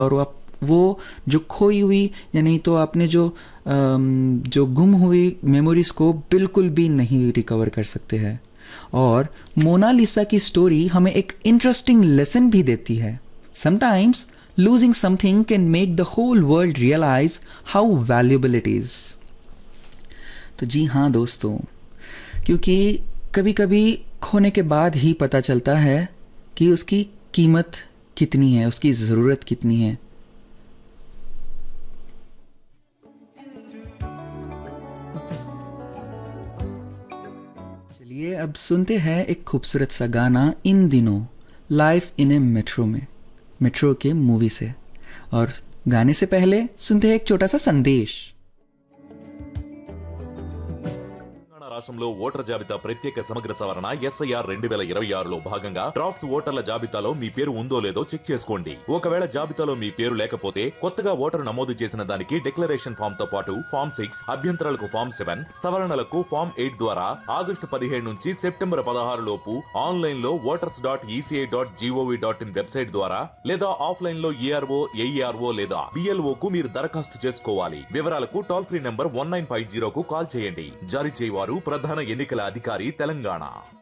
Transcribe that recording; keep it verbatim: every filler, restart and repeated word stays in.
और वो आप वो जो खोई हुई या नहीं तो आपने जो अम, जो गुम हुई मेमोरीज को बिल्कुल भी नहीं रिकवर कर सकते हैं। और मोनालिसा की स्टोरी हमें एक इंटरेस्टिंग लेसन भी देती है। Sometimes losing something can make the whole world realise how valuable it is. तो जी हाँ दोस्तों, क्योंकि कभी कभी खोने के बाद ही पता चलता है कि उसकी कीमत कितनी है, उसकी ज़रूरत कितनी है। चलिए अब सुनते हैं एक खूबसूरत सा गाना इन दिनों लाइफ इन ए मेट्रो में, मेट्रो के मूवी से। और गाने से पहले सुनते हैं एक छोटा सा संदेश। రాష్ట్రంలో ఓటర్ జాబితా ప్రత్యేక సమగ్ర సవరణ ఎస్ఐఆర్ రెండు వేల ఇరవై ఆరులో భాగంగా డ్రాఫ్ట్స్ ఓటర్ల జాబితాలో మీ పేరు ఉందో లేదో చెక్ చేసుకోండి. ఒకవేళ జాబితాలో మీ పేరు లేకపోతే కొత్తగా ఓటరు నమోదు చేసిన దానికి డిక్లరేషన్ ఫామ్ తో పాటు ఫామ్ సిక్స్ అభ్యంతరాలకు ఫామ్ సెవెన్ సవరణలకు ఫామ్ ఎయిట్ ద్వారా ఆగస్టు పదిహేడు నుంచి సెప్టెంబర్ పదహారు లోపు ఆన్లైన్ లో voters dot ECI dot GOV dot in website ద్వారా లేదా ఆఫ్లైన్ లో ఈఆర్ఓ ఏఈఆర్ఓ లేదా బిఎల్ఓ కు మీరు దరఖాస్తు చేసుకోవాలి. వివరాలకు toll free number one nine five zero కు కాల్ చేయండి. జారీ చేయవారు ప్రధాన ఎన్నికల అధికారి తెలంగాణ.